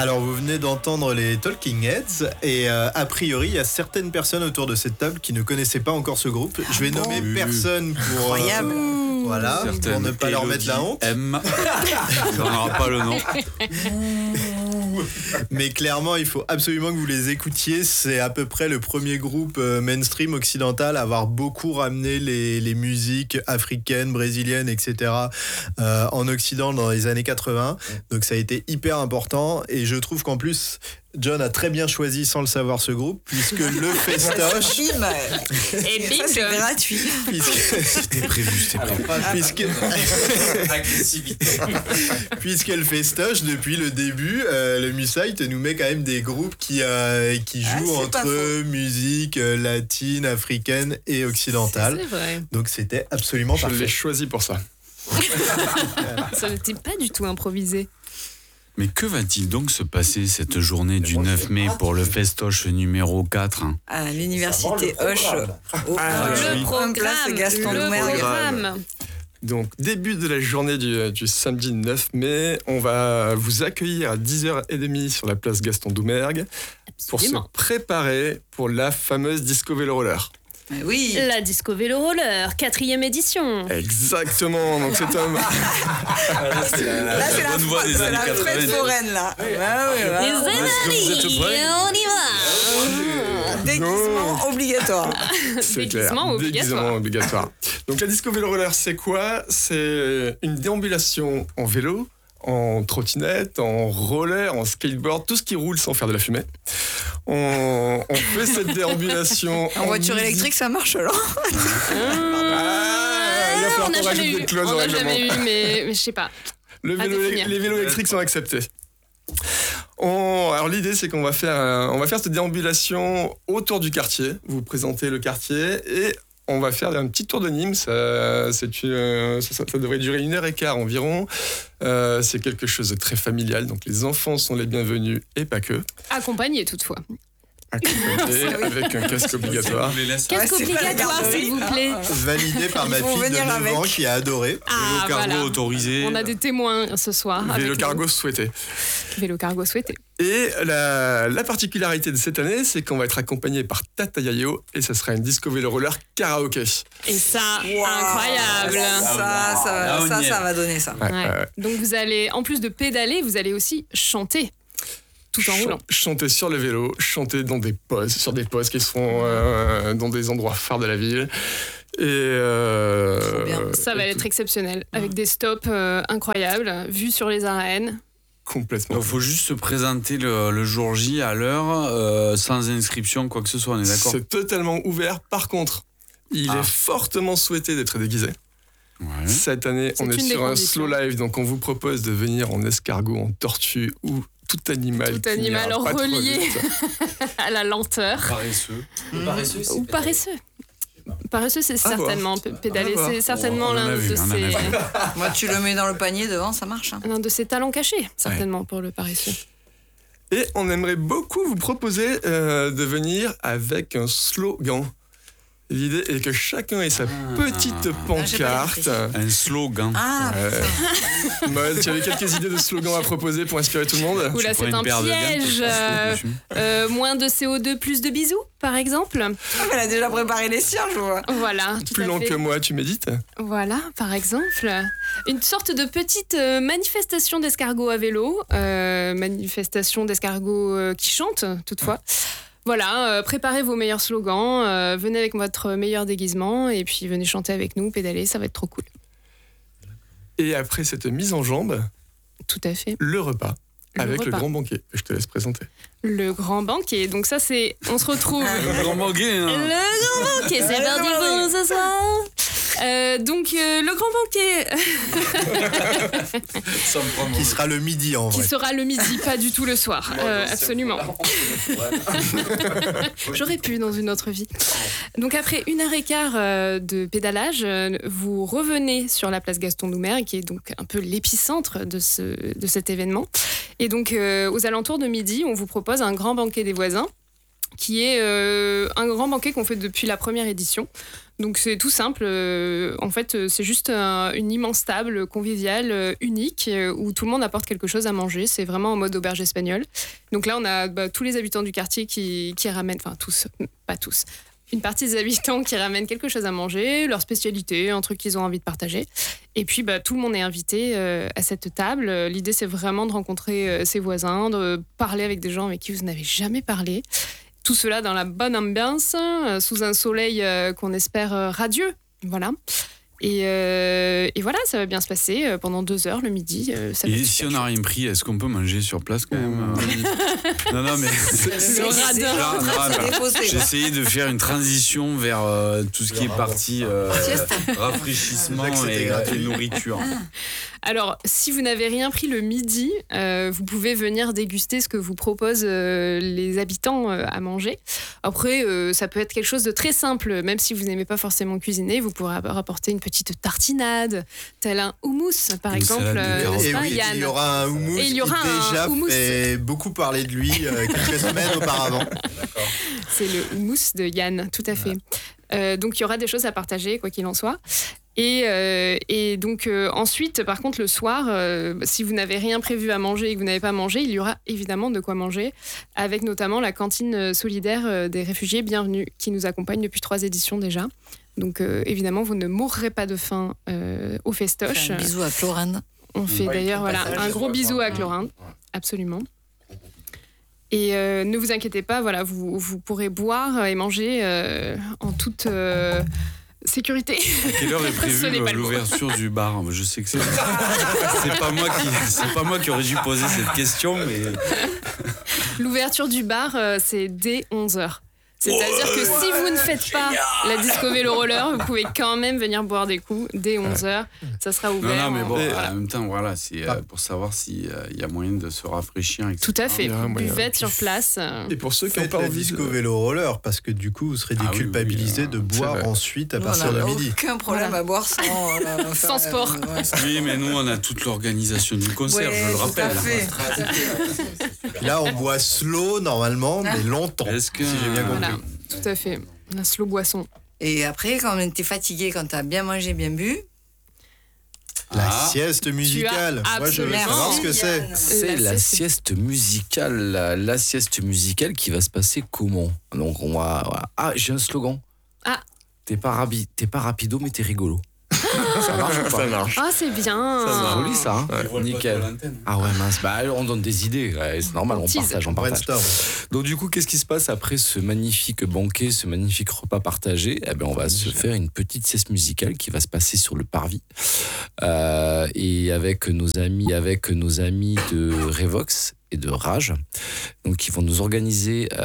Alors, vous venez d'entendre les Talking Heads et a priori, il y a certaines personnes autour de cette table qui ne connaissaient pas encore ce groupe. Je vais nommer personne pour... voilà, pour ne pas leur mettre la honte. M. On n'aura pas le nom. Mais clairement, il faut absolument que vous les écoutiez. C'est à peu près le premier groupe mainstream occidental à avoir beaucoup ramené les musiques africaines, brésiliennes, etc. En Occident dans les années 80. Donc ça a été hyper important. Et je trouve qu'en plus, John a très bien choisi sans le savoir ce groupe, puisque le festoche... Et bing, ça, c'est gratuit. C'était prévu. Puisque le festoche, depuis le début, le Musite nous met quand même des groupes qui jouent entre musique latine, africaine et occidentale. C'est vrai. Donc c'était absolument parfait. Je l'ai choisi pour ça. Ça n'était pas du tout improvisé. Mais que va-t-il donc se passer cette journée du 9 mai pour le festoche numéro 4 à l'université Hoche, Le programme. Donc, début de la journée du samedi 9 mai, on va vous accueillir à 10h30 sur la place Gaston Doumergue pour se préparer pour la fameuse Disco Vélo Roller. Oui. La Disco Vélo Roller, 4e édition. Exactement, donc c'est un... Là, c'est la bonne voix des années 80. fête foraine, là. Les Zénari, on y va. Déguisement obligatoire. C'est clair, Déguisement déguisement obligatoire. Donc la Disco Vélo Roller, c'est quoi ? C'est une déambulation en vélo, en trottinette, en roller, en skateboard, tout ce qui roule sans faire de la fumée. On fait cette déambulation en voiture électrique, ça marche alors. Il va falloir qu'on rajoute des clauses au On n'a règlement. jamais eu, mais je sais pas. Les vélos électriques sont acceptés. Alors l'idée, c'est qu'on va faire cette déambulation autour du quartier. Vous présentez le quartier et on va faire un petit tour de Nîmes. Ça devrait durer 1h15 environ. C'est quelque chose de très familial, donc les enfants sont les bienvenus et pas que. Accompagné toutefois. Accompagnés avec un casque obligatoire. Casque obligatoire, s'il vous plaît. Validé par ma fille de 9 ans qui a adoré. Vélo cargo autorisé. On a des témoins ce soir. Vélo cargo souhaité. Vélo cargo souhaité. Et la particularité de cette année, c'est qu'on va être accompagné par Tata Yayo et ça sera une Disco Vélo Roller karaoké. Et ça, incroyable. Ça va donner ça. Ouais. Donc vous allez, en plus de pédaler, vous allez aussi chanter. Tout en roulant. Chanter sur le vélo, chanter sur des postes qui seront dans des endroits phares de la ville. Et ça va être exceptionnel, avec des stops incroyables, vus sur les arènes. Complètement. Il faut juste se présenter le jour J à l'heure, sans inscription, quoi que ce soit, on est d'accord ? C'est totalement ouvert. Par contre, il est fortement souhaité d'être déguisé. Ouais. Cette année, on est sur un slow live, donc on vous propose de venir en escargot, en tortue ou tout animal relié à la lenteur. Paresseux. Ou paresseux. Paresseux, c'est certainement pédaler. C'est certainement l'un de ces... Moi, tu le mets dans le panier devant, ça marche. L'un de ses talents cachés, certainement, pour le paresseux. Et on aimerait beaucoup vous proposer de venir avec un slogan. L'idée est que chacun ait sa petite pancarte. Un slogan. Maëlle, tu avais quelques idées de slogans à proposer pour inspirer tout le monde ? Oula, c'est un piège. Moins de CO2, plus de bisous, par exemple. Elle a déjà préparé les siens, je vois. Voilà, tout Plus à long fait. que moi, tu médites ? Voilà, par exemple. Une sorte de petite manifestation d'escargots à vélo. Manifestation d'escargots qui chantent, toutefois. Voilà, préparez vos meilleurs slogans, venez avec votre meilleur déguisement et puis venez chanter avec nous, pédaler, ça va être trop cool. Et après cette mise en jambe, tout à fait. Le repas avec le grand banquet que je te laisse présenter. Le grand banquet, donc ça c'est, on se retrouve. Le grand banquet. Hein. Le grand banquet, c'est parti pour ce soir. Donc le grand banquet qui sera le midi en vrai. Qui sera le midi, pas du tout le soir. Absolument. J'aurais pu dans une autre vie. Donc après 1h15 de pédalage, vous revenez sur la place Gaston Doumergue, qui est donc un peu l'épicentre de cet événement. Et donc aux alentours de midi, on vous propose un grand banquet des voisins. qui est un grand banquet qu'on fait depuis la première édition. Donc c'est tout simple, en fait c'est juste une immense table conviviale unique où tout le monde apporte quelque chose à manger, c'est vraiment en mode auberge espagnole. Donc là on a tous les habitants du quartier qui ramènent, enfin tous, pas tous, une partie des habitants qui ramènent quelque chose à manger, leur spécialité, un truc qu'ils ont envie de partager. Et puis tout le monde est invité à cette table. L'idée c'est vraiment de rencontrer ses voisins, de parler avec des gens avec qui vous n'avez jamais parlé. Tout cela dans la bonne ambiance, sous un soleil qu'on espère radieux. Voilà. Et voilà, ça va bien se passer pendant 2 heures le midi. Et si on n'a rien pris, est-ce qu'on peut manger sur place quand même Non, mais j'ai essayé de faire une transition vers tout ce qui est partie rafraîchissement et nourriture. Alors, si vous n'avez rien pris le midi, vous pouvez venir déguster ce que vous proposent les habitants à manger. Après, ça peut être quelque chose de très simple. Même si vous n'aimez pas forcément cuisiner, vous pourrez rapporter une petite tartinade, tel un houmous, par exemple. Et oui, il y aura un houmous qui déjà fait beaucoup parler de lui quelques semaines auparavant. C'est le houmous de Yann, tout à fait. Donc, il y aura des choses à partager, quoi qu'il en soit. Et donc ensuite, par contre, le soir, si vous n'avez rien prévu à manger et que vous n'avez pas mangé, il y aura évidemment de quoi manger, avec notamment la cantine solidaire des réfugiés Bienvenue, qui nous accompagne depuis 3 éditions déjà. Donc évidemment, vous ne mourrez pas de faim au festoche. Un bisou à Chlorane. On fait d'ailleurs un gros bisou à Chlorane, absolument. Et ne vous inquiétez pas, voilà, vous pourrez boire et manger en toute... sécurité. À quelle heure est prévue l'ouverture du bar? Je sais que c'est pas moi qui aurais dû poser cette question, mais l'ouverture du bar, c'est dès 11h. C'est-à-dire que si vous ne faites pas la disco vélo roller, vous pouvez quand même venir boire des coups dès 11h. Ça sera ouvert. Non, mais bon, en même temps, voilà, c'est pour savoir s'il y a moyen de se rafraîchir. Etc. Tout à fait. Buvette sur place. Et pour ceux qui n'ont faites pas la envie disco vélo roller, parce que du coup, vous serez déculpabilisés de boire ensuite à partir de midi. Aucun problème à boire sans sport. Oui, mais nous, on a toute l'organisation du concert, je le rappelle. Là, on boit slow normalement, mais longtemps. Est-ce que si j'ai bien compris. Voilà, tout à fait. La slow boisson. Et après, quand t'es fatigué, quand t'as bien mangé, bien bu... La sieste musicale. Moi, je veux savoir ce que c'est. C'est la sieste musicale. La sieste musicale qui va se passer comment? Donc, on va... Voilà. Ah, j'ai un slogan. Ah. T'es pas rapido, mais t'es rigolo. Ça marche ou pas? Ça marche. Ah, c'est bien. C'est joli, ça. Hein, nickel. Ah ouais, mince. On donne des idées. Ouais, c'est normal, on partage. Donc du coup, qu'est-ce qui se passe après ce magnifique banquet, ce magnifique repas partagé? On va se faire une petite sieste musicale qui va se passer sur le parvis. Et avec nos amis de Revox et de Rage. Donc, ils vont nous organiser